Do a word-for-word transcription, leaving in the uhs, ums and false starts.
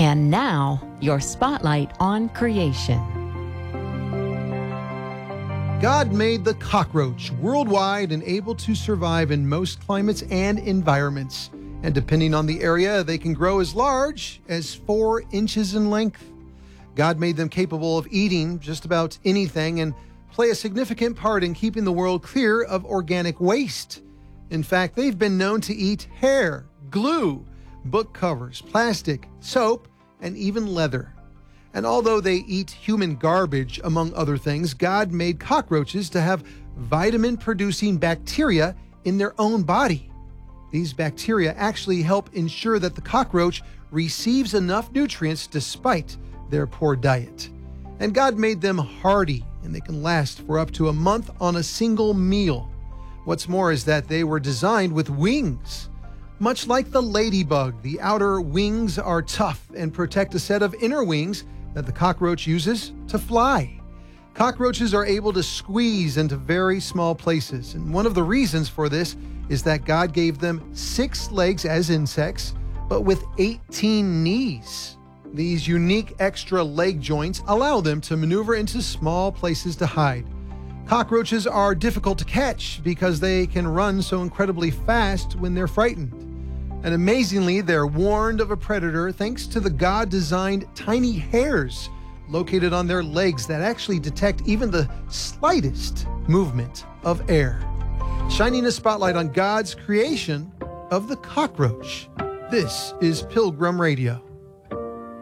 And now, your spotlight on creation. God made the cockroach worldwide and able to survive in most climates and environments. And depending on the area, they can grow as large as four inches in length. God made them capable of eating just about anything and play a significant part in keeping the world clear of organic waste. In fact, they've been known to eat hair, glue, book covers, plastic, soap, and even leather. And although they eat human garbage, among other things, God made cockroaches to have vitamin-producing bacteria in their own body. These bacteria actually help ensure that the cockroach receives enough nutrients despite their poor diet. And God made them hardy, and they can last for up to a month on a single meal. What's more is that they were designed with wings. Much like the ladybug, the outer wings are tough and protect a set of inner wings that the cockroach uses to fly. Cockroaches are able to squeeze into very small places, and one of the reasons for this is that God gave them six legs as insects, but with eighteen knees. These unique extra leg joints allow them to maneuver into small places to hide. Cockroaches are difficult to catch because they can run so incredibly fast when they're frightened. And amazingly, they're warned of a predator thanks to the God-designed tiny hairs located on their legs that actually detect even the slightest movement of air. Shining a spotlight on God's creation of the cockroach. This is Pilgrim Radio.